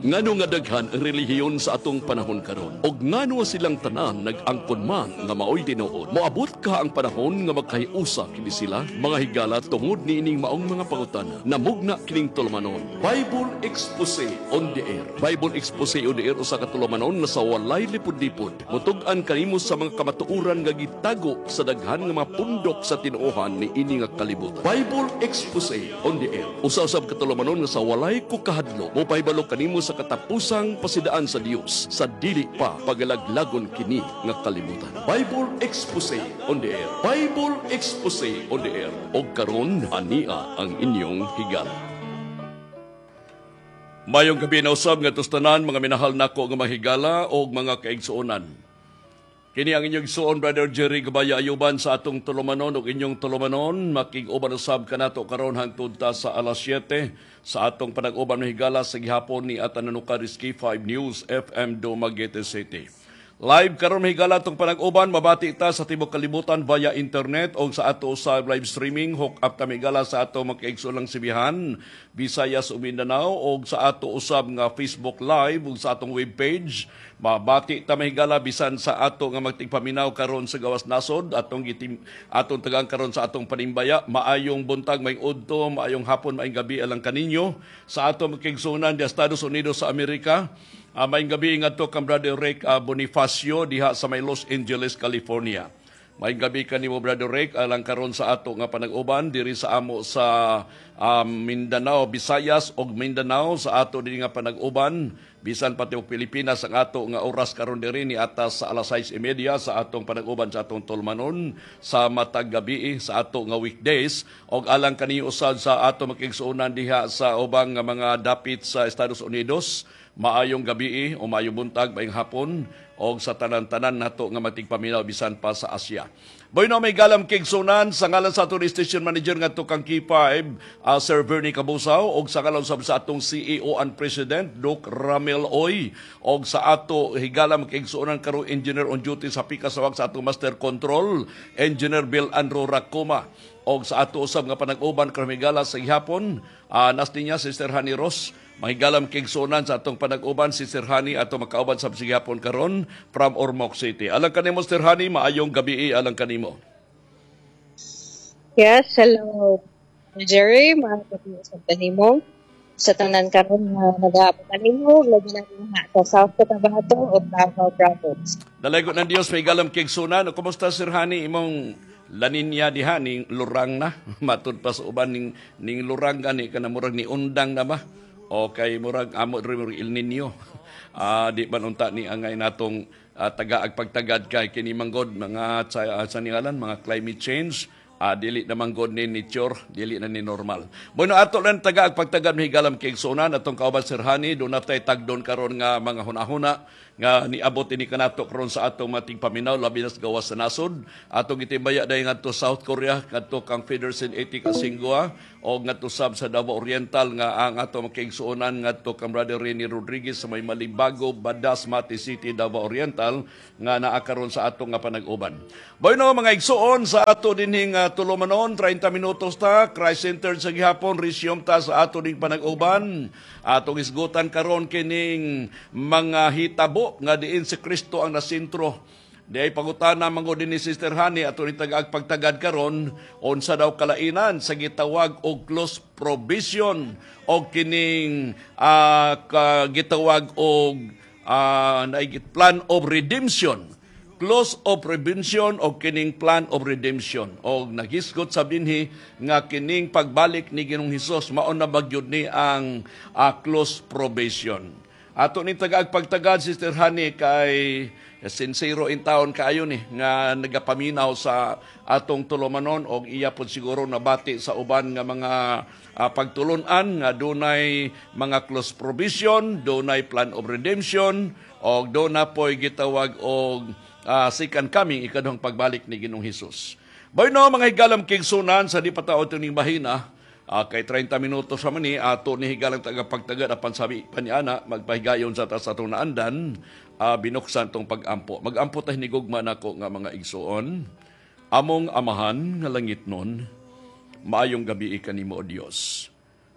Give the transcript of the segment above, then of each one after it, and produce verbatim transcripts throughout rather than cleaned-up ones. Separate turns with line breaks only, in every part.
Ngano nga daghan ang relihiyon sa atong panahon karon? Og ngano silang tanan nag-angkon man nga maoy tinuod? Moabot ka ang panahon nga magkahiusa kini sila mga higala tungod niining maong mga pangutana. Namugna kining tulumanon. Bible Expose on the Air. Bible Expose on the Air usa ka tulumanon nga sa walay lipod-lipod. Mutug-an kanimo sa mga kamatuoran nga gitago sa daghan nga mga pundok sa tinuohan ni ini nga kalibutan. Bible Expose on the Air. Usa usab ka tulumanon nga sa walay kukahadlo. Mo pahibalo kanimo sa katapusang pasidaan sa Dios sa dili pa pagalaglagon kini nga kalibutan. Bible Expose on the Air. Bible Expose on the Air. Og karon ania ang inyong higala. Mayong gabi na usab nga tustanan mga minahal nako nga mahigala og mga kaigsuonan. Kini ang inyong igsuon Brother Jerry Gabaya Ayuban sa atong tulumanon ug inyong tulumanon makig-uban usab kanato karon hangtod ta sa alas siyete sa atong panag-uban ng higala sa gihapon ni Atananuka Rizky five News F M Dumaguete City. Live karon mahigala atong panag-uban mabati ta sa tibuok kalibutan via internet o sa ato sa live streaming hook up ta mahigala sa ato magkaigsulang Sibihan, Visayas ug Mindanao o sa ato usab nga Facebook Live ug sa atong webpage. Mabati ta mahigala bisan sa ato nga magtigpaminaw karon sa gawas nasod atong gitim atong tagang karon sa atong panimbaya. Maayong buntag, may udto, maayong hapon, maayong gabi alang kaninyo sa ato magkaigsunan di Estados Unidos sa Amerika. Uh, maayong gabi nga to kang Brother Rick uh, Bonifacio diha sa may Los Angeles, California. Maayong gabi kanimo Brother Rick alang karon sa ato nga panag-uban diri sa amo sa um, Mindanao, Visayas ug Mindanao sa ato diri nga panag-uban bisan pati og Pilipinas ang ato nga oras karon diri ni atas sa alas sais y media sa atong panag-uban sa atong tulmanon sa matag gabi sa ato nga weekdays ug alang kaniyo usad sa ato makigsuonan diha sa ubang nga mga dapit sa Estados Unidos. Maayong gabi o maayong buntag, maayong hapon o sa tanan-tanan nato nga matigpaminaw bisan pa sa Asia. Boy no, may galam kigsunan sa ngalan sa ato station manager nga tukang K five, uh, Sir Bernie Cabusaw o sa ngalan sa atong C E O and President, Doc Ramel Oy o sa ato higalam kigsunan karon engineer on duty sa pikasawag sa atong Master Control, Engineer Bill Andrew Racoma. O sa ato usab nga panag-uban karon higala sa gihapon, uh, nas niya Sister Honey Ross. Mahigalam kigsunan sa atong panag-uban si Sir Hani ato makauban sa sigihapon karon from Ormoc City. Alang kanimo Sir Hani, maayong gabi alang kanimo.
Yes, hello Jerry, maayong gabi sa kanimo. Sa tanan karon nga nag-aabot kanimo, labi na nga sa South Cotabato o Davao Province.
Dalaygo ng Dios mahigalam kigsunan. Kumusta Sir Hani imong La Nina diha ning lurang na matud pa sa uban ning ning lurang gani kana murag ni undang na ba? O kay murag amo ri El Nino. Ah di man unta ni angay natong uh, taga agpagtagad kay kini manggod mga sa, uh, sa ningalan mga climate change. Ah, dili naman god ni nature, dili na ni normal. Bueno, ato lang taga agpagtagad higalam kay igsunan atong kauban Sir Hani, do na tay tagdon karon nga mga hunahuna nga niabot ini kanato karon sa atong mating paminaw labi na sa gawas sa nasod. Atong gitimbaya dayon ngadto South Korea kadto kang Federation eighty ka Singwa o ngadto sab sa Davao Oriental nga ang ato makigsuonan ngadto kang Brother Rene Rodriguez sa may Malibago, Badas, Mati City, Davao Oriental nga naa karon sa atong nga panag-uban. Bueno, mga igsuon sa ato dinhing uh, tulumanon, thirty minutos ta, Christ Center sa gihapon, resume ta sa ato ding panag-uban. Atong isgutan karon kining mga hitabo nga diin si Kristo ang nasentro. Di ay pangutana mangod ni Sister Hani ato ni tagag pagtagad karon unsa daw kalainan sa gitawag og close provision o kining uh, gitawag og uh, plan of redemption. Close of redemption o kining plan of redemption. O naghisgot sa binhi nga kining pagbalik ni Ginoong Hesus mao na bagyod ni ang uh, close probation. Ato ni tagag pagtagad Sister Hani kay sincero in taon kaayo ni nga nagapaminaw sa atong tulumanon og iya pod siguro nabati sa uban nga mga uh, pagtulunan nga dunay mga close provision, dunay plan of redemption og duna poy gitawag og Uh, second coming, ikaduhang pagbalik ni Ginoong Hesus. Boy no, mga higalam kigsunan sa di pataot ning bahina, uh, kay thirty minutos sa mani, ato ni higalang tagapagtagad apan sabi paniana, magpahigayon sa ta sa atong naandan, uh, binuksan tong pag-ampo. Mag-ampo tayo ni gugma nako nga mga igsuon. Among amahan nga langit nun, maayong gabi kanimo o Dios.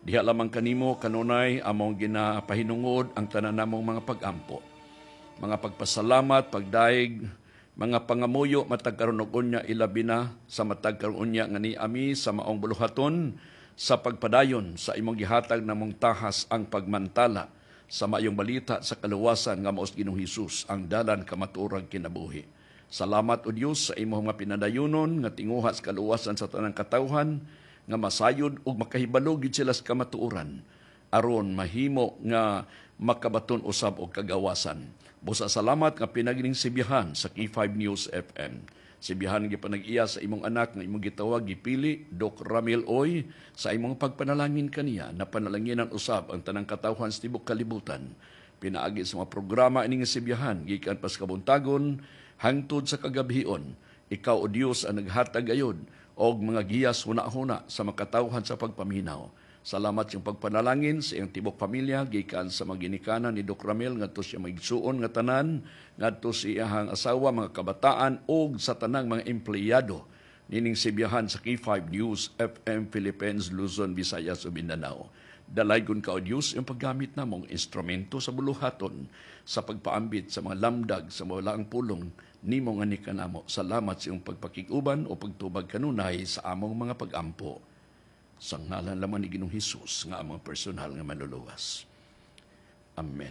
Diha lamang kanimo kanunay among ginapahinungod ang tanan namong mga pag-ampo. Mga pagpasalamat, pagdaig, mga pangamuyo matag karon og unya ilabi na sa matag karon unya nga niami sa maong buluhaton sa pagpadayon sa imong gihatag namong tahas ang pagmantala sa maayong balita sa kaluwasan nga maos Ginoong Hesus ang dalan kamaturang kinabuhi. Salamat o Dios sa imong mga pinadayonon nga tinguha sa kaluwasan sa tanang katawhan nga masayod ug makahibalo gid sila sa kamatuoran aron mahimo nga makabaton usab og kagawasan. Busa salamat nga pinagining sibihan sa K five News F M. Sibihan gipanag-iya sa imong anak nga imong gitawag gipili Doc Ramil Oy sa imong pagpanalangin kaniya na panalanginan usab ang tanang katawhan sa tibok kalibutan. Pinaagi sa mga programa ining sibihan gikan pas kabuntagon hangtod sa kagabion. Ikaw o Dios ang naghatag gayud og mga giyas huna-huna sa makatawhan sa pagpaminaw. Salamat yung pagpanalangin sa iyang tibok pamilya gikan sa mga ginikanan ni Doc Ramil ngadto siya maigsuon nga tanan ngadto sa iyang asawa, mga kabataan ug sa tanang mga empleyado nining sibiyahan sa K five News F M Philippines, Luzon, Visayas ug Mindanao. Dalaygon ka o Diyos yung paggamit namong instrumento sa buluhaton sa pagpaambit sa mga lamdag sa mawalaang pulong nimo nga ni kanamo. Salamat sa iyong pagpakiguban o pagtubag kanunay sa among mga pag-ampo. Sa ngalan lamang ni Ginoong Hesus nga among personal nga manluluwas. Amen.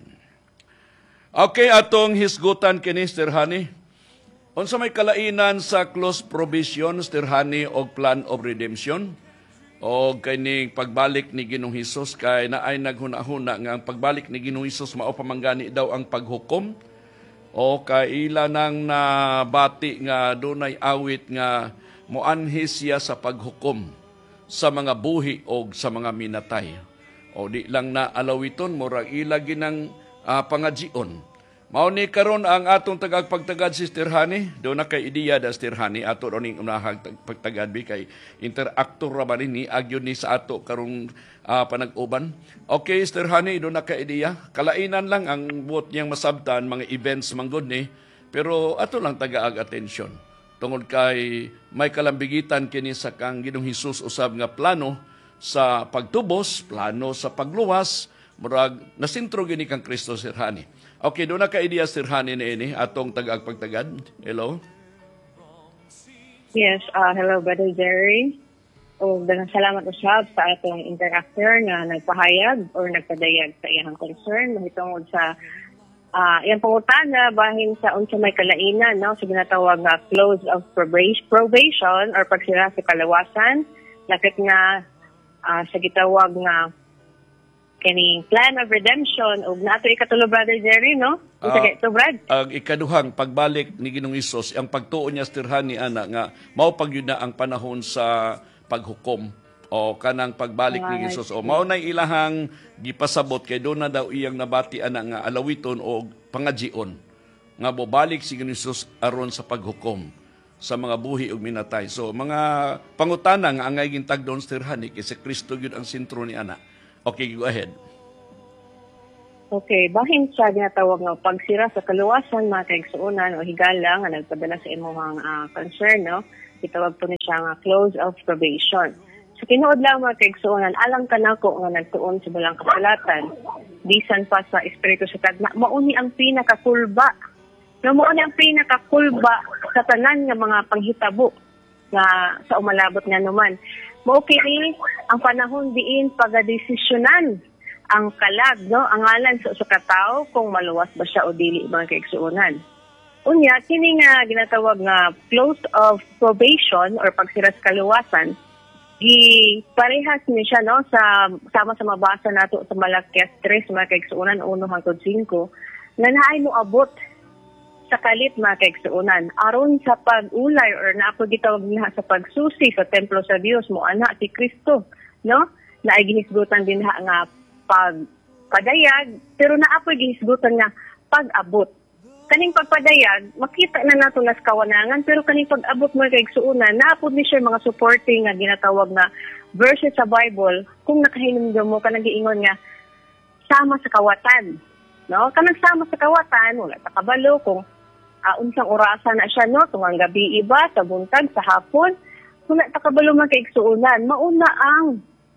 Okay, atong hisgutan kini Sister Honey. Unsa may kalainan sa close provision Sister Honey og plan of redemption o kini pagbalik ni Ginoong Hesus kay naay naghuna-huna nga ang pagbalik ni Ginoong Hesus mao pamanggani daw ang paghukom o kay ila nang nabati nga dunay awit nga moanhi siya sa paghukom sa mga buhi o sa mga minatay. O di lang na alawiton, murag ila ginang uh, pangadjion. Mao ni karon ang atong tagagpagtagad si Sister Honey, do na kay ideya da Sister Honey, ato ro ning unahag pagtagad bi kay interactor ra ba ni agyon ni sa ato karong uh, panag-uban. Okay, Sister Honey, do na kay ideya. Kalainan lang ang buot niyang masabtan mga events manggod ni, pero ato lang tagaag atensyon. Tungod kay may kalambigitan kini sa kang Ginoong Hesus usab nga plano sa pagtubos, plano sa pagluwas, murag nasintro gini kang Kristo Sir Honey. Okay, doon na ka idea Sir Honey na ini atong tagagpagtagad. Hello.
Yes, uh, hello Brother Jerry. O daghang salamat usab sa atong interactor nga nagpahayag or nagpadayag sa iyang concern mahitungod sa Ah, uh, yung pangutana bahin sa unsa may kalainan no sa ginatawag nga close of probation or pagsira sa kalawasan lakit nga uh, sa gitawag nga kining plan of redemption ug nato ikatulo Brother Jerry no unsa uh, to Brad
ang ikaduhang pagbalik ni Ginoong Hesus ang pagtuo niya Sister Honey ana nga mao pagyud na ang panahon sa paghukom o kanang pagbalik ni Hesus o mao nay ilahang gipasabot kay do na daw iyang nabati ana nga alawiton o pangadjion nga bobalik si Hesus aron sa paghukom sa mga buhi ug minatay. So mga pangutana nga angay gintagdon Sister Honey kay si Kristo gyud ang sentro ni ana. Okay, go ahead.
Okay, bahin sa ginatawag nga pagsira sa kaluwasan mga kaigsuonan o higala nga nagpadala sa imong uh, concern no gitawag po ni siya nga close of probation. Sa so, tinuod lang mga kaigsuonan, alang ka na ko nga nagtuon sa balang kasulatan, bisan pa sa Espiritu sa Tagna, mauni ang pinakakulba. No, mauni ang pinakakulba sa tanan nga mga panghitabo nga sa umalabot nga naman. Mao kini ang panahon diin pagadesisyonan ang kalag, no, ang ngalan sa usa ka tawo kung maluwas ba siya o dili mga kaigsuonan. Unya, kini nga ginatawag nga close of probation or pagsira sa kaluwasan, gi parehas ni siya no sa sama sa mabasa nato sa Malakias three mga kaigsuonan one hangtod five na naay mo abot sa kalit mga kaigsuonan aron sa pag-ulay or naapod gitawag niya sa pagsusi sa templo sa Dios mo ana si Kristo no naay gihisgutan din ha nga pag padayag pero naapoy gihisgutan nga pag-abot. Kaning pagpadayag, makita na nato nas kawanangan, pero kaning pag-abot mo kay igsuonan, naapod ni siya mga supporting nga ginatawag na verses sa Bible, kung nakahinumdum mo, kanang giingon nga, sama sa kawatan. No? Kanang sama sa kawatan, wala ta kabalo, kung uh, unsang orasan na siya, no? Tungang gabi iba, sa buntag, sa hapon, kung na ta kabalo man kay igsuonan, mauna ang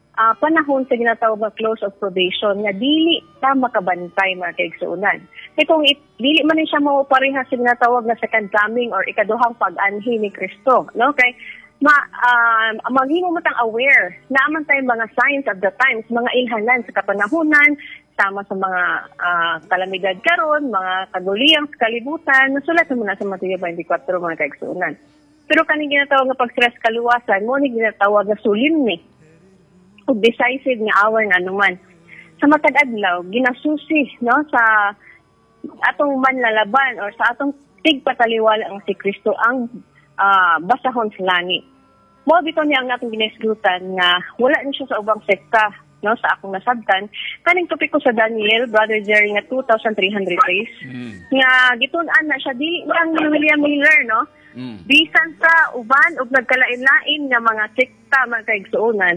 ah, panahon sa ginatawag nga close of probation nga dili ta makabantay mga kaigsuonan. Kaya kung it, dili man ni siya mo pareha sa ginatawag nga second coming or ikaduhang pag-anhi ni Kristo, no? Kay ma uh, maghimo mo tang aware naaman tayo mga signs of the times, mga ilhanan sa kapanahunan, sama sa mga uh, kalamidad karon, mga kaguliyang sa kalibutan, nasulat mo na sa Mateo twenty-four mga kaigsuonan. Pero kaning ginatawag nga pagsiras kaluwasan, mo ni ginatawag nga solemne o decisive nga hour nga anuman. Sa matag adlaw, ginasusi no sa atong manlalaban or sa atong tigpataliwala ang si Kristo ang uh, basahon sa langit. Mo bitaw niya ang atong ginisgutan nga wala ni siya sa ubang sekta, no, sa akong nasabtan. Kaning topiko sa Daniel, Brother Jerry, nga two thousand three hundred days, mm. nga gitun-an na siya, dili lang ni William Miller, no? Mm. Bisan sa uban ug nagkalain-lain nga mga sekta, mga kaigsuonan.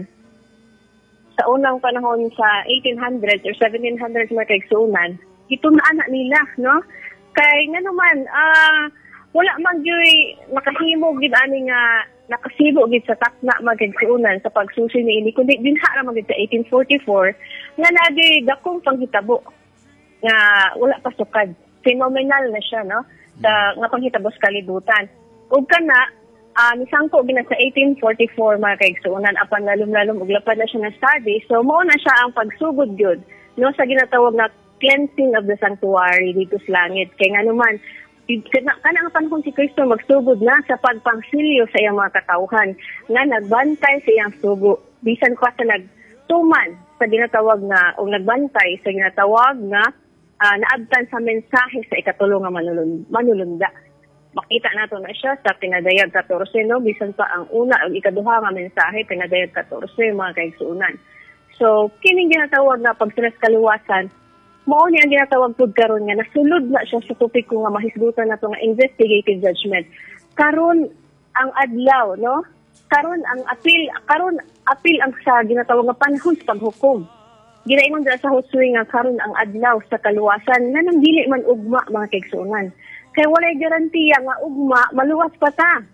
Sa unang panahon sa eighteen hundreds or seventeen hundreds mga kaigsuonan, gitun-an na nila, no? Kay nga naman, ah, uh, wala man gyud nakahimo gid ani nga nakasibo gid sa takna magigsuunan sa pagsusi niini kundi dinha ra man gid sa eighteen forty-four nga nagay dakong panghitabo nga wala pa sukad, phenomenal na siya, no, sa nga panghitabo sa kalibutan. Ug kana uh, nisangko gina sa eighteen forty-four mga kaigsuunan apan lalom-lalom ug lapad na siya na study, so mao na siya ang pagsugod gyud, no, sa ginatawag na cleansing of the sanctuary dito sa langit. Kay nga naman kana ang panahon si Kristo magsugod na sa pagpangsilyo sa iyang mga katawhan nga nagbantay sa iyang sugo bisan pa sa nagtuman sa ginatawag nga o nagbantay sa ginatawag nga uh, naabtan sa mensahe sa ikatulo nga manulun, manulunda. Makita nato na siya sa pinadayag fourteen, no, bisan pa ang una o ikaduha nga mensahe pinadayag fourteen mga kaigsuunan. So kining ginatawag nga pagsiras kaluwasan, mao ni ang ginatawag pud karon nga nasulod na siya sa topiko nga mahisgutan nato nga investigative judgment. Karon ang adlaw, no? Karon ang appeal, karon appeal ang sa ginatawag nga panahon sa paghukom. Ginaingon dira sa Josue nga karon ang adlaw sa kaluwasan nga nang dili man ugma mga kaigsuonan. Kay walay garantiya nga ugma maluwas pa ta.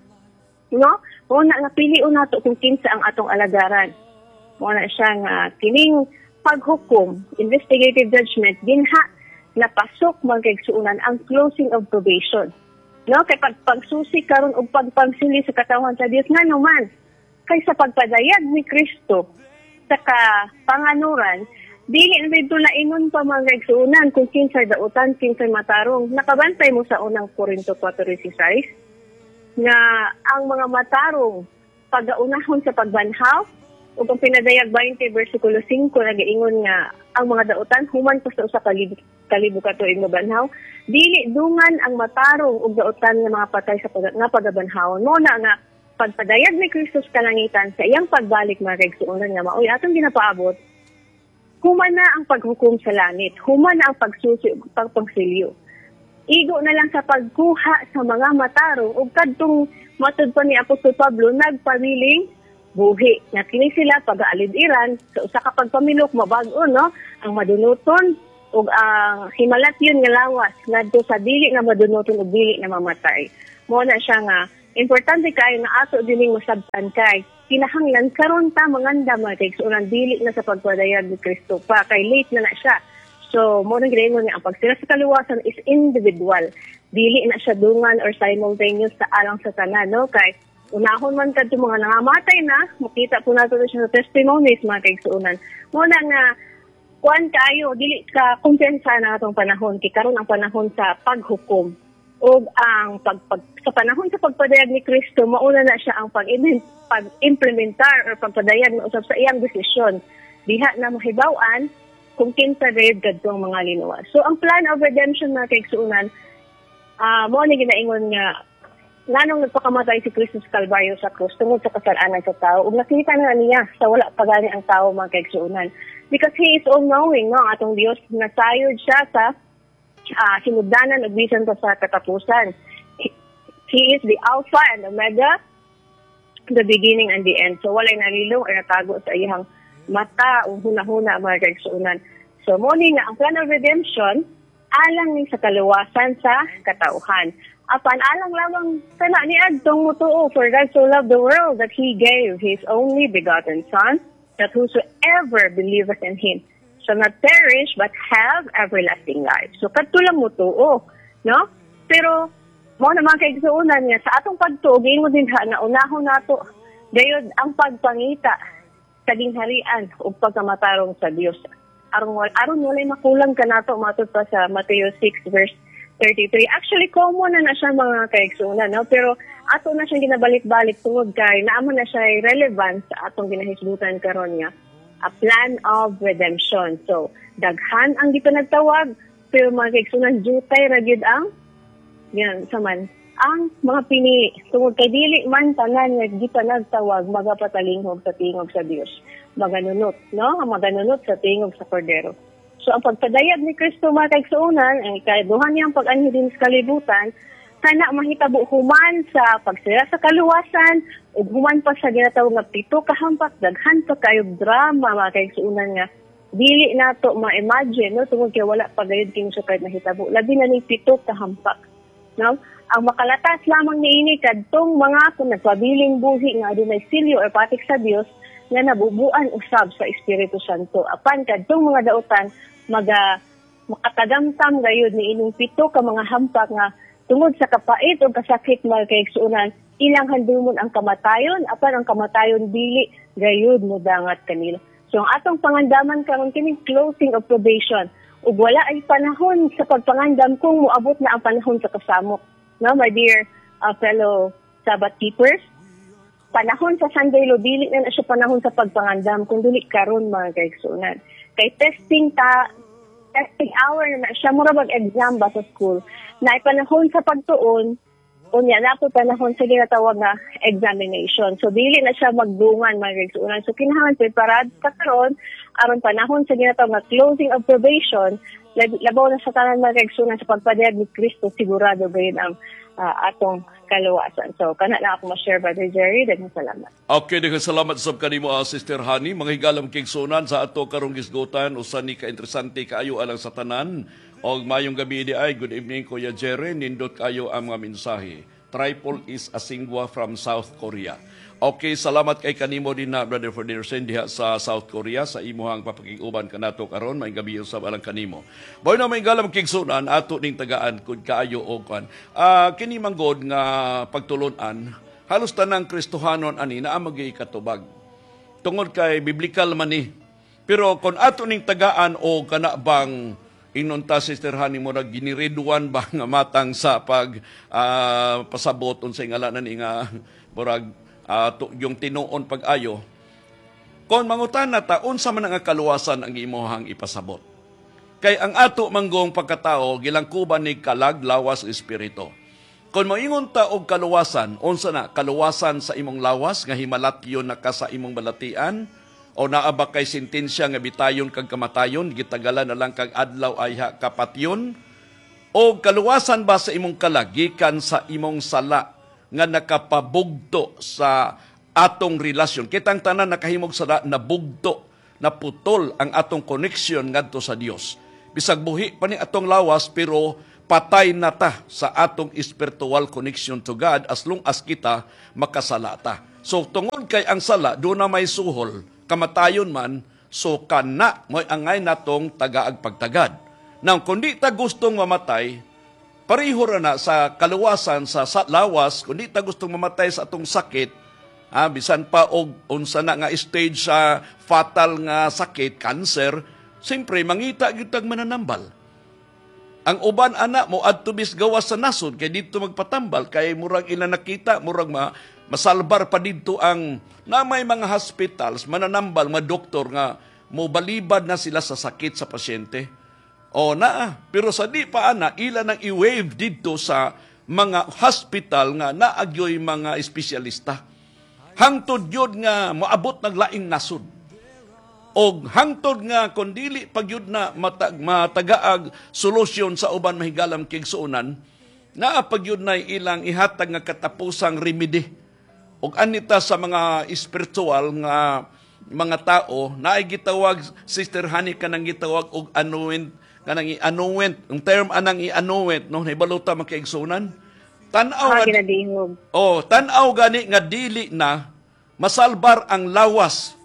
No? Mo na nga piliun nato kung kinsa ang atong alagaran. Mo na siya nga kining paghukom, investigative judgment, ginha na pasok mga kaigsuonan ang closing of probation. No, kay pag pagsusi karon og pagpangsili sa katawhan sa Dios nga naman kay sa pagpadayag ni Kristo sa kapanganuran, dili na dito laingon pa mga kaigsuonan kung kinsay dautan, kinsay matarong. Nakabantay mo sa unang Corinto four sixteen nga ang mga matarong pagaunahon sa pagbanhaw. Ug ang pinadayag twenty versikulo five nagaingon nga ang mga dautan human pa sa usa ka kalibo ka tuig nga banhaw, dili dungan ang matarong ug dautan nga mga patay sa pag nga pagabanhawon. Mo na nga pagpadayag ni Kristo sa kalangitan sa iyang pagbalik mga kaigsuonan nga maoy atong ginapaabot, human na ang paghukom sa langit, human na ang pagsusi ug pagpangsilyo. Igo na lang sa pagkuha sa mga matarong ug kadtong matud pa ni Apostol Pablo nagpamiling buhi. Nga kini sila pag-aalidiran sa usa ka pagpamilok mabag-o, no, ang madunuton ug ang himalatyon nga lawas ngadto sa dili nga madunuton ug dili nga mamatay. Mo na siya nga importante kay na ato dining masabtan kay kinahanglan karon ta manganda mga kaigsuonan dili na sa pagpadayag ni Kristo pa kay late na na siya. So mo na gingon nga ang pagsiras sa kaluwasan is individual, dili na siya dungan or simultaneous sa alang sa tanan, no, kay unahon man kadto mga nangamatay na, makita po nato na siya sa testimonies mga kaigsuonan. Muna nga, kuan kayo, dili ka kumpiyansa na atong panahon, kay karon ang panahon sa paghukom. O ang pag, pag, sa panahon sa pagpadayag ni Kristo, mauna na siya ang pag-implementar or pagpadayag na usap sa iyang desisyon. Diha na mahibawan kung kinsa gayud kadto ang mga linuwas. So ang plan of redemption mga kaigsuonan, uh, mo ni ginaingon nga nganong nagpakamatay si Kristo sa Kalbaryo sa krus tungod sa kasalanan sa tao ug nakita na niya sa wala pa gani ang tao mga kaigsuonan because He is all-knowing, no, ang atong Dios nasayod siya sa uh, sinugdanan ug bisan pa sa katapusan. He, he is the Alpha and Omega, the beginning and the end. So walay nalilong or natago sa iyang mata o hunahuna mga kaigsuonan. So mo ni nga ang plan of redemption alang ni sa kaluwasan sa katauhan. Apan alang lamang kana ni adtong mutuo, for God so loved the world that He gave His only begotten Son, that whosoever believeth in him shall not perish but have everlasting life. So kadto lang mo tuo, no? Pero mo naman kay igsuonan nga sa atong pagtuo mo din ha na unahon nato gayud ang pagpangita sa gingharian ug pagkamatarong sa Dios. Aron wal aron walay makulang kanato matud pa sa Mateo six verse thirty-three. Actually common na na siya mga kaigsuonan, no? Pero ato na siyang ginabalik-balik tungod kay naamo na siya relevant sa atong ginahisgutan karon nga a plan of redemption. So daghan ang gipanagtawag pero mga kaigsuonan jutay ra gyud ang yan saman ang mga pini tungod kay dili man tanan nga gipanagtawag magapatalingog sa tingog sa Dios. Maganunot, no? Maganunot sa tingog sa kordero. So ang pagpadayag ni Kristo mga kaigsuonan ay kaiduhan niyang pag-anhi din sa kalibutan kana mahitabo human sa pagsira sa kaluwasan ug human pa sa ginatawag nga pito ka hampak daghan pa kayo drama mga kaigsuonan nga dili nato ma-imagine, no? Tungod kay wala pa gayud king sukad mahitabo labi na ni pito ka hampak. No? Ang makalatas lamang niini kadtong mga kung nagpabiling buhi nga adunay silyo or patik sa Dios nga nabubuan usab sa Espiritu Santo. Apan kadtong mga dautan maga makatagamtam gayud niining pito ka mga hampak nga tungod sa kapait o kasakit mga kaigsuonan ilang handumon ang kamatayon apan ang kamatayon dili gayud modangat kanila. So ang atong pangandaman karon kini closing of probation ug wala ay panahon sa pagpangandam kung moabot na ang panahon sa kasamok. No, my dear uh, fellow Sabbath keepers, panahon sa Sunday Law, dili na na siya panahon sa pagpangandam, kung dili karon mga kaigsuonan. Kay testing ta, testing hour na na siya, mura mag-exam ba sa school, na ay panahon sa pagtuon, unya na po panahon sa ginatawag na examination. So, dili na siya magdungan mga kaigsuonan. So, kinahanglan preparad ka karon aron panahon sa ginatawag na closing of probation, labaw na sa tanan mga kaigsuonan sa pagpadayag ni Kristo, sigurado gayon ang uh, atong kaluwasan. So, kana na ako ma-share, Brother Jerry. Daghang salamat.
Okay, daghang salamat sa kanimo, uh, Sister Honey. Mga higalam kaigsuonan sa ato karong gisgutan, usa ni ka-interesante kaayo alang sa tanan. Og mayong gabi di ay, good evening Kuya Jerry, nindot kayo ang mga mensahe. Tripol is a singwa from South Korea. Okay, salamat kay kanimo din na Brother Ferdinand diha sa South Korea sa imuhang papakiguban kanato karon may gabi usab alang kanimo. Boy na may galam kigsunan ato ning tagaan kud kaayo og kan. Ah, kini manggod nga pagtulon-an halos tanang Kristohanon ani naa magay katubag. Tungod kay biblikal man ni. Pero kon ato ning tagaan o kana bang inunta Sister Honey mo na ginireduan ba nga matang sa pag uh, pasabot unsay ngalanan ni nga murag uh, yung tinuon pag-ayo. Kon mangutan na ta unsa man nga kaluwasan ang imuhang ipasabot. Kay ang ato manggong pagkatao gilangkuban ni kalag lawas espiritu. Kon moingon ta og kaluwasan, unsa na kaluwasan sa imong lawas nga himalatyon na ka sa imong balatian? O naa ba kay sentensya nga bitayon kag kamatayon, gitagalan na lang kag adlaw ay ha kapatyon? O kaluwasan ba sa imong kalagikan sa imong sala nga nakapabugto sa atong relasyon? Kitang tanan nakahimog sala na bugto, na putol ang atong connection ngadto sa Dios. Bisag buhi pa ni atong lawas pero patay na ta sa atong spiritual connection to God as long as kita makasala ta. So tungod kay ang sala do na may suhol, kamatayon man, so kana mo'y angay natong tagaag pagtagad. Nang kundi ta gustong mamatay, pareho ra na sa kaluwasan sa lawas, kundi ta gustong mamatay sa atong sakit, ha, bisan pa og unsa na nga stage sa fatal nga sakit, cancer, siyempre mangita gyud tag mananambal. Ang uban ana mo adto bis gawas sa nasod kay didto magpatambal kay murag ila nakita murag ma masalbar pa didto ang na may mga hospitals mananambal mga doktor nga mo balibad na sila sa sakit sa pasyente. O naa, pero sa di pa ana ila nang i-wave didto sa mga hospital nga naagyoy mga espesyalista. Hangtod yun nga moabot ng laing nasod. Og hangtod nga kundili pagyud na matag, matagaag solusyon sa uban mahigalam kigsuonan, naa pagyud na ilang ihatag nga katapusang remedy. Og anita sa mga spiritual nga mga tao naay gitawag Sister Honey kanang gitawag og anoint kanang i-anoint ang term anang i-anoint no hibaluta makaigsunan tan-aw
Ah, ginadihog.
oh tan-aw gani nga dili na masalbar ang lawas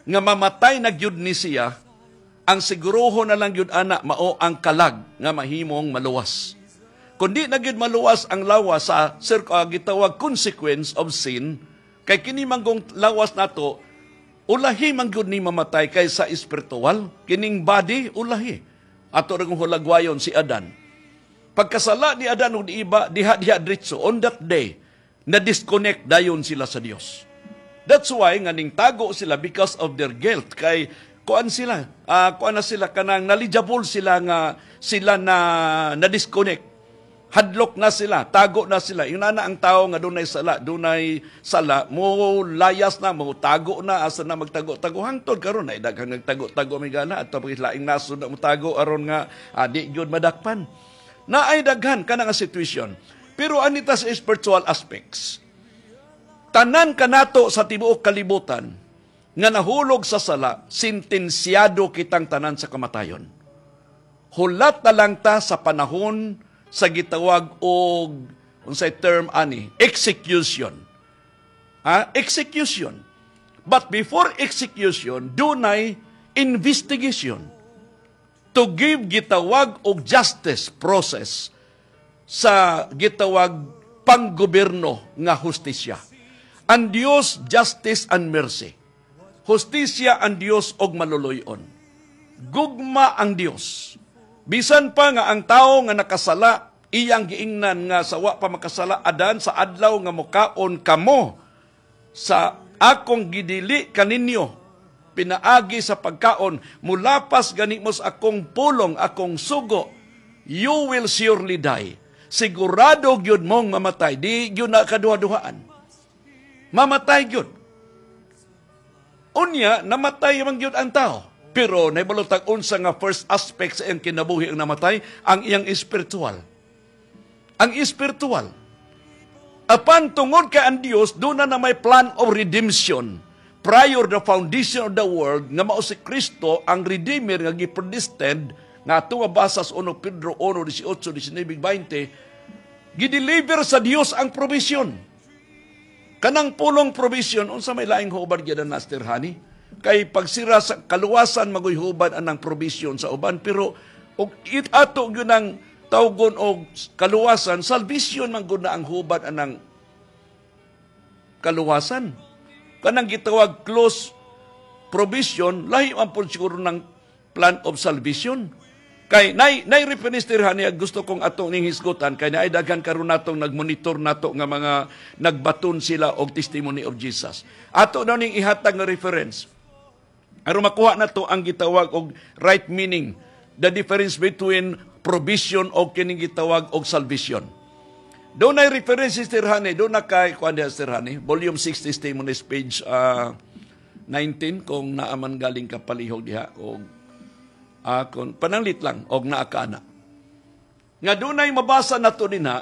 nga mamatay na gyud ni siya, ang siguruho na lang gyud ana mao ang kalag nga mahimong maluwas. Kundi na gyud maluwas ang lawas sa sir uh, gitawag consequence of sin, kay kini manggong lawas nato ulahi man gyud ni mamatay kay sa espiritual, kining body ulahi. Ato ring hulagwayon si Adan. Pagkasala ni Adan ug iba diha-diha diretso on that day na disconnect dayon sila sa Dios. That's why nga ning tago sila because of their guilt kay kuan sila, uh, kuan na sila kanang knowledgeable sila nga sila na na disconnect. Hadlok na sila, tago na sila. Yung nana ang tao nga dunay sala, dunay sala, mo layas na, mo tago na, asa na magtago-tago. Hangtod karon ay daghang nagtago-tago may gana, at tapos laing nasod na mo tago, aron nga, adi yun madakpan. Na ay daghan ka na nga sitwasyon. Pero anita sa spiritual aspects, tanan ka nato sa tibuok kalibutan, nga nahulog sa sala, sintensyado kitang tanan sa kamatayon. Hulat na lang ta sa panahon sa gitawag og unsay term ani, execution. Ha? Execution. But before execution, dunay investigation to give gitawag og justice process sa gitawag panggobyerno nga hustisya. Ang Dios justice and mercy. Hustisya ang Dios og maluluyon. Gugma ang Dios. Bisan pa nga ang tao nga nakasala, iyang giingnan nga sawa pa makasala adan sa adlaw nga mukaon kamo sa akong gidili kaninyo, pinaagi sa pagkaon, mulapas ganimos akong pulong, akong sugo, you will surely die. Sigurado gyud mong mamatay. Di gyud na kaduha-duhaan. Mamatay gyud. Unya, namatay man gyud ang tao. Pero nahibalotag unsa nga first aspect sa iyang kinabuhi ang namatay, ang iyang espiritual. Ang espiritual. Apan tungod ka ang Dios, doon na na may plan of redemption. Prior the foundation of the world, nga mao si Kristo ang Redeemer nga gipredestined, nga ato mabasa sa First Pedro one, eighteen, nineteen, twenty, gideliver sa Dios ang provision. Kanang pulong provision, unsa may laing hubad gyud na Master Hani? Kay pagsira sa kaluwasan maguyhuban anang provision sa uban, pero og it ato gyud ang tawgon og kaluwasan, salvation man gud na ang hubad anang kaluwasan. Kanang gitawag close provision, lahi man pud siguro ng plan of salvation. Kay nay nay reference niya gusto kong atong ning hisgutan kay naay daghan karon natong nagmonitor nato nga mga nagbaton sila og testimony of Jesus. Ato daw ning ihatag nga reference. Aron makuha nato ang gitawag og right meaning, the difference between provision o kining gitawag og salvation. Doon ay reference Sister Honey, doon na kay kuan diha Sister Honey, volume six testimonies page uh, nineteen kung naaman galing ka palihog diha og uh, kung pananglit lang og naa ka ana. Nga doon ay mabasa nato dinha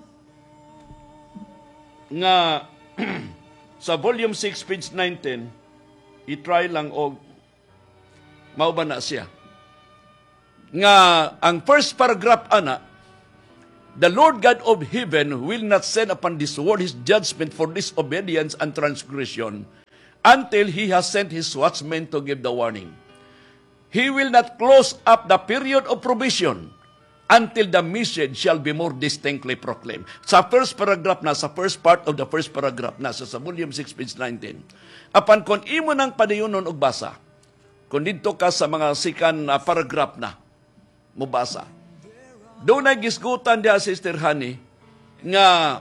nga sa volume six page nineteen, i-try lang og mauban na siya. Nga ang first paragraph ana, the Lord God of heaven will not send upon this world his judgment for disobedience and transgression until he has sent his watchmen to give the warning. He will not close up the period of provision until the message shall be more distinctly proclaimed. Sa first paragraph na, sa first part of the first paragraph na, sa, sa volume six, page nineteen. Apan kung imo ng padayunon og basa, kung dito ka sa mga sikan na paragraph na, mubasa. Doon ay gisgutan diya, Sister Honey, nga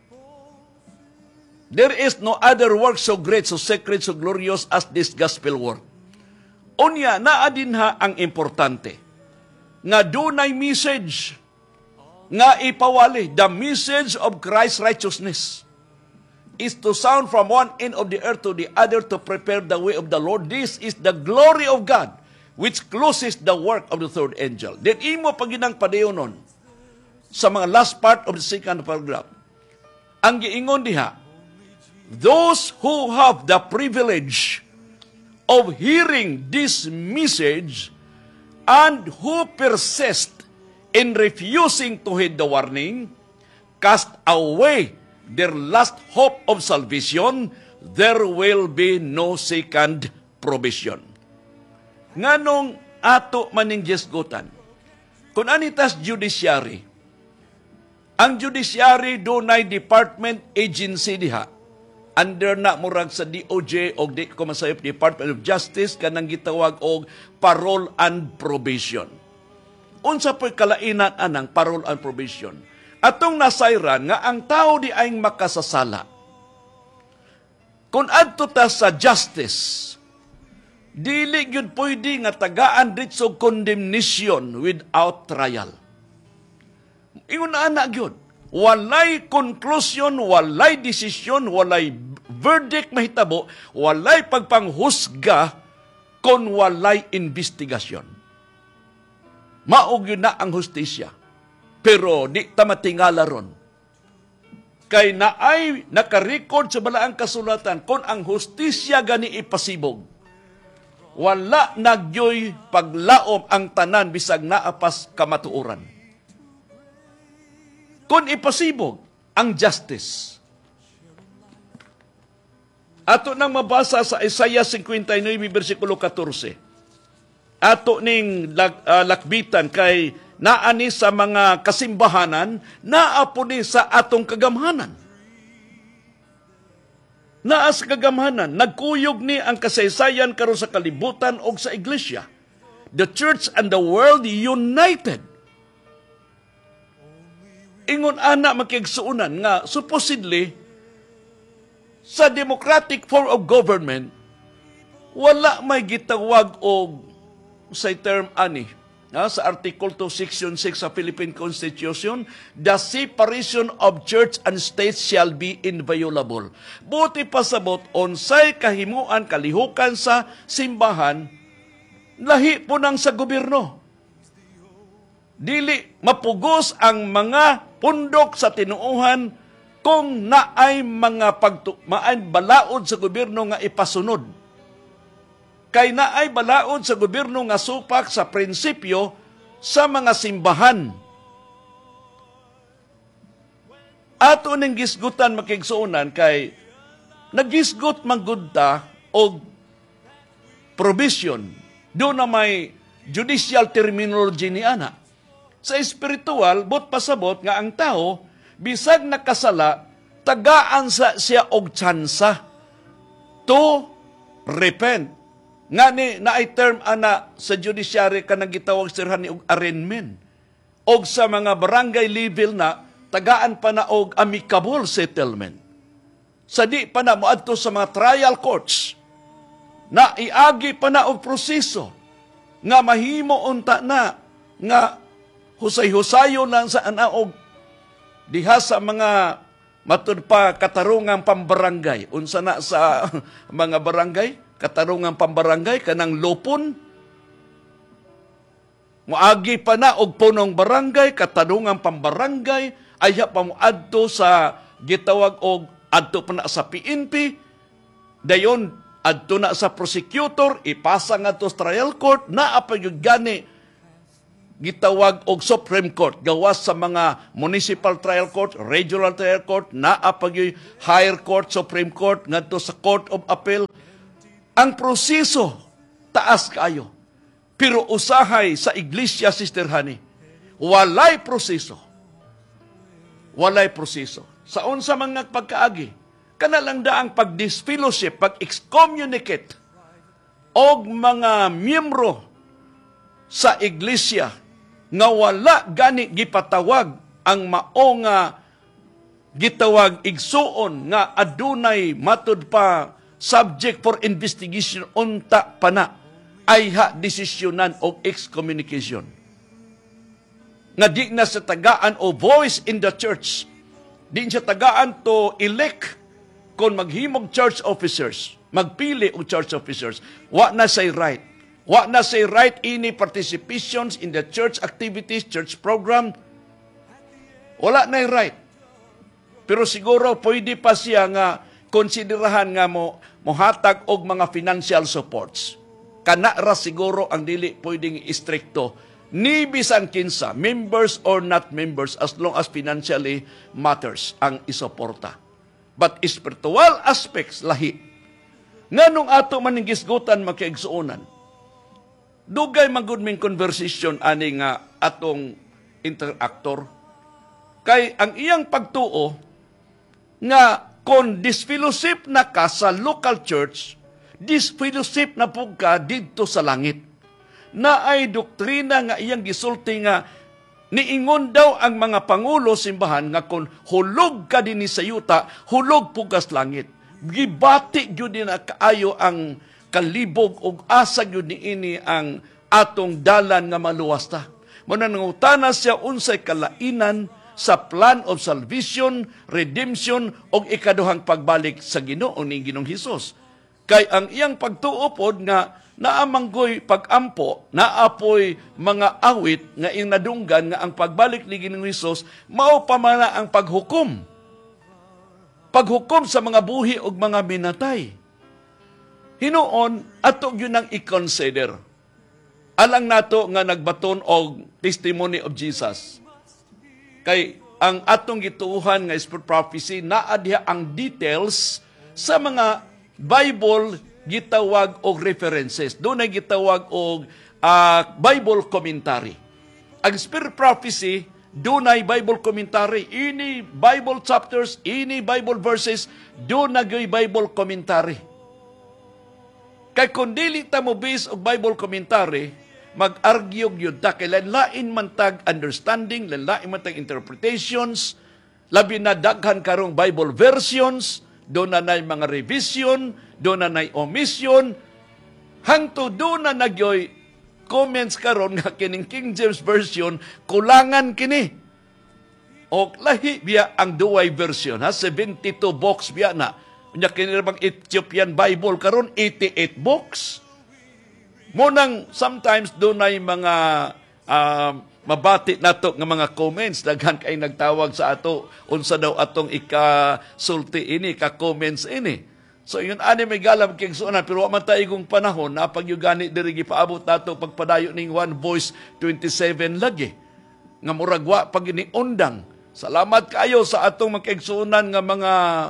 there is no other work so great, so sacred, so glorious as this gospel work. Unya, naadinha ang importante. Nga doon ay message nga ipawali, the message of Christ's righteousness is to sound from one end of the earth to the other to prepare the way of the Lord. This is the glory of God, which closes the work of the third angel. Then imo paginang padayonon sa mga last part of the second paragraph. Ang giingon diha, those who have the privilege of hearing this message and who persist in refusing to heed the warning, cast away their last hope of salvation, there will be no second provision. Nganong ato maning gisgutan, kung anitas judiciary, ang judiciary dunay department agency diha, under na murag sa D O J o di ko masayop Department of Justice kanang gitawag og parole and probation. Unsa po'y kalainan anang parole and probation? Atong nasayran nga ang tao di ay makasasala. Kung adto ta sa justice, dili gyud pwede nga tagaan ditso condemnation without trial. Ingon na ana gyud. Walay conclusion, walay desisyon, walay verdict mahitabo, walay pagpanghusga kung walay investigasyon. Maog yun na ang hustisya. Pero di ta matingala ron. Kay naay nakarecord sa balaang kasulatan kung ang hustisya gani ipasibog. Wala nagyoy paglaom ang tanan bisag naapas kamatuoran. Kung ipasibog ang justice. Ato nang mabasa sa Isaiah fifty-nine, versikulo fourteen. Ato ning lak, uh, lakbitan kay naani sa mga kasimbahanan, naapo ni sa atong kagamhanan. Naa sa kagamhanan, nagkuyog ni ang kasaysayan karon sa kalibutan o sa iglesia. The church and the world united. Ingon ana makigsuunan nga supposedly sa democratic form of government wala may gitawag og sa term ani na sa Article two, Section six sa Philippine Constitution, the separation of church and state shall be inviolable. Buti pasabot unsay kahimuan kalihukan sa simbahan lahi po nang sa gobyerno. Dili mapugos ang mga pundok sa tinuuhan kung naay mga pagtu maay balaod sa gobyerno nga ipasunod. Kay naay balaod sa gobyerno nga supak sa prinsipyo sa mga simbahan. Ato ning gisgutan makigsuunan kay nagisgot manggudta og provision. Doon na may judicial terminology ni ana. Sa espiritual, bot pasabot nga ang tao, bisag nakasala, tagaan sa siya og tsansa to repent. Nga ni, na ay term ana sa judiciary ka nang gitawag sirhan ni og arraignment. Og sa mga barangay level na, tagaan pa na og amicable settlement. Sa di pa na moadto sa mga trial courts, na iagi pa na og proseso, nga mahimo unta na, nga husay-husayo lang sa anaog diha sa mga matud pa katarungang pambarangay. Unsa na sa mga barangay, katarungang pambarangay, kanang lupon. Muagi pa na og punong barangay, katarungang pambarangay, ayha pa mo adto sa gitawag og adto pa na sa P N P, dayon adto na sa prosecutor, ipasa nga to sa trial court, na apayog gani gitawag og Supreme Court, gawas sa mga municipal trial court, regional trial court, naa pagyoy higher court, Supreme Court, ngadto sa Court of Appeal. Ang proseso taas kayo. Pero usahay sa iglesia, Sister Honey, walay proseso. Walay proseso. Sa unsa mga pagkaagi, kana lang daang pag-disfellowship, pag-excommunicate og mga miyembro sa iglesia nga wala gani gipatawag ang mao nga gitawag igsuon nga adunay matud pa subject for investigation unta pa na ay ha desisyonan og excommunication. Nga di na sa tagaan o voice in the church, di siya tagaan to elect kung maghimog church officers, magpili og church officers, wa na say right. Wa na say right ini participations in the church activities, church program. Wala na right. Pero siguro pwede pa siya nga konsiderahan nga mo mohatag og mga financial supports. Kana ra siguro ang dili pwedeng istrikto ni bisan kinsa, members or not members, as long as financially matters ang isuporta. But spiritual aspects lahi. Nganong ato man ning gisgutan makiigsuonan. Dugay magud ming conversation ani nga atong interactor. Kay ang iyang pagtuo nga kung disfellowship na ka sa local church, disfellowship na po ka dito sa langit. Na ay doktrina nga iyang gisulti nga niingon daw ang mga pangulo simbahan nga kung hulog ka din sa yuta, hulog pugas langit. Gibati gyud din na kaayo ang kalibog ug asa gyud niini ang atong dalan nga maluwasta. Muna nangutana siya unsay kalainan sa plan of salvation, redemption, o ikaduhang pagbalik sa Ginoo ni Ginoong Hesus. Kay ang iyang pagtuupod nga naamanggoy pagampo, naapoy mga awit nga iyang nadunggan nga ang pagbalik ni Ginoong Hesus mao pa man ang paghukom. Paghukom sa mga buhi o mga minatay. Hinuon, ato yun ang i-consider. Alang nato nga nagbaton og testimony of Jesus. Kay ang atong gituuhan nga spirit prophecy naa diha ang details sa mga Bible gitawag og references. Doon ay gitawag og uh, Bible commentary. Ang spirit prophecy doon ay Bible commentary. Ini Bible chapters, ini Bible verses, doon nagyoy Bible commentary. Kay kung dili ta mo base og Bible commentary, mag-argue yun ta, kay lain man tag understanding, lain man tag interpretations, labi na daghan karong Bible versions, doon na nay mga revision, doon na nay omission, hangto doon na nagyoy comments karon nga kining King James Version, kulangan kini. O lahi biya ang duway version, ha? seventy-two books biya na. Unya kini bang Ethiopian Bible karon eighty-eight books. Munang sometimes doon ay mga uh, mabati nato nga mga comments, daghan kay nagtawag sa ato unsa daw atong ika-sulti ini, ka-comments ini. So yun ani may galam king sunan, pero wa man ta igong panahon na pagyugani diri gipaabot nato pagpadayo ning One Voice twenty-seven lagi. Nga murag wa pag undang. Salamat kayo sa atong makigsunan nga mga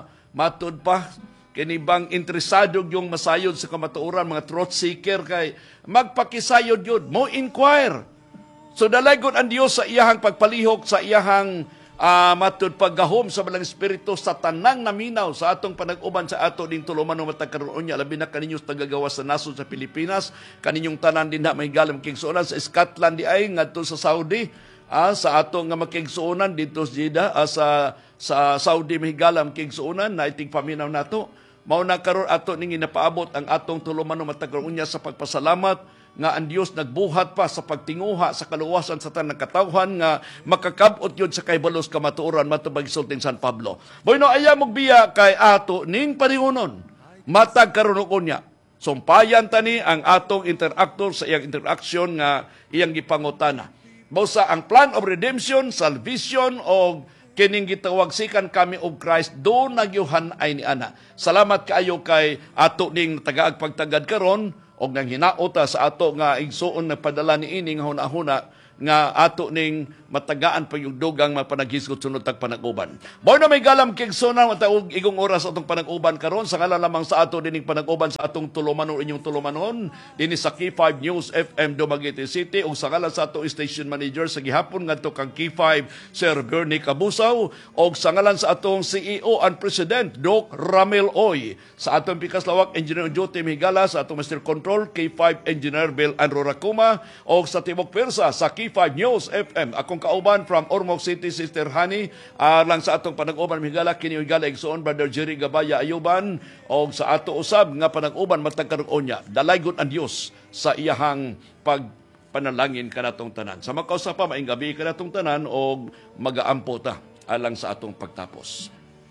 matud pa. Kini bang interesado yung masayod sa kamatuoran, mga truth seeker kay magpakisayod yun, mo inquire. So dalagon ang Dios sa iyahang pagpalihok, sa iyahang uh, matud paggahom sa balang espiritu sa tanang naminaw sa atong panag-uban sa ato din tuluman ng matagkaroon niya, labi na kaninyong tagagawas sa nasod sa Pilipinas, kaninyong tanan din na may galam kingsuonan sa Scotland di ay, ngadto sa Saudi, ah, sa atong nga makigsuonan dito sa Jeddah, ah, sa, sa Saudi may galam kingsuonan, na iting paminaw nato. Mao na karon ato ning napaabot ang atong tuluman ng matagkaroon niya sa pagpasalamat nga ang Dios nagbuhat pa sa pagtinguha sa kaluwasan sa tanang katawhan nga makakabot yun sa kaybalos kamatuoran matubag sulting San Pablo. Bueno, aya mogbiya kay ato ning panihunon matagkaroon niya. Sumpayan tani ang atong interactor sa iyang interaction nga iyang gipangutana. Bausa ang plan of redemption, salvation o kining gitawag sikan kami og Christ do nagyuhan ay ni ana. Salamat kaayo kay ato ning tagaag pagtagad karon og nang hinaota sa ato nga igsuon na padala ni ini nga hunahuna nga ato ning matagaan pa yung dugang mapanaghisgot sunod tag panag-uban. Mao na may galam kigsunan matawag igong oras atong panag-uban karon sa ngala lamang sa ato dining panag-uban sa atong tulumanon inyong tulumanon dinhi sa K five News F M Dumaguete City ug sa ngala sa ato station manager sa gihapon ngadto kang K five Sir Bernie Cabusaw ug sa ngalan sa atong C E O and President Doc Ramel Oy, sa atong pikas lawak Engineer Jote Migala, sa atong Master Control K five Engineer Bel Andro Racuma ug sa tibok persa sa K five News F M akong kauban from Ormoc City, Sister Honey, uh, lang sa atong panag-uban migala kini higala igsoon Brother Jerry Gabaya Ayuban og sa ato usab nga panag-uban matagkaroon niya. Dalaygon ang Dios sa iyahang pagpanalangin kanatong tanan. Sa makausa pa maing gabi kanatong tanan og magaampo ta alang sa atong pagtapos.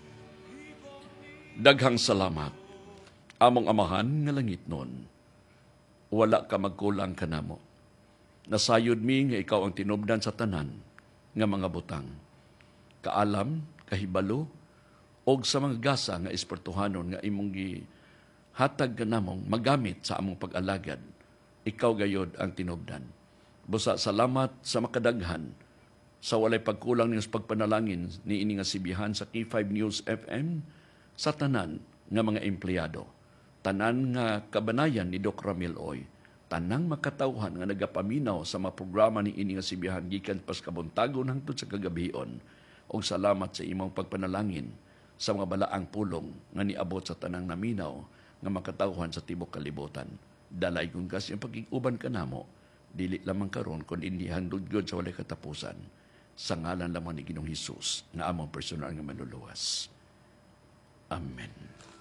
Daghang salamat among amahan nga langit nun. Wala ka magkulang kanamo. Nasayod mi nga ikaw ang tinubdan sa tanan nga mga butang. Kaalam, kahibalo, og sa mga gasa nga espirituhanon nga imong gihatag kanamong magamit sa among pag-alagad, ikaw gayod ang tinubdan. Busa salamat sa makadaghan, sa walay pagkulang niyos pagpanalangin ni ini nga sibihan sa K five News F M, sa tanan nga mga empleyado. tanan nga kabanayan ni Doc Ramil Oy, tanang makatawhan nga nagapaminaw sa mga programa ni ini nga sibihan gikan pas kabuntagon hangtod sa kagabion, og salamat sa imong pagpanalangin sa mga balaang pulong nga niabot sa tanang naminaw nga makatawhan sa tibok kalibutan. Dalay kong kasi ang pag-iuban ka namo, dili lamang karon kun hindi handog gyud sa walay katapusan, sa ngalan lamang ni Ginoong Hesus nga among personal nga manluluwas. Amen.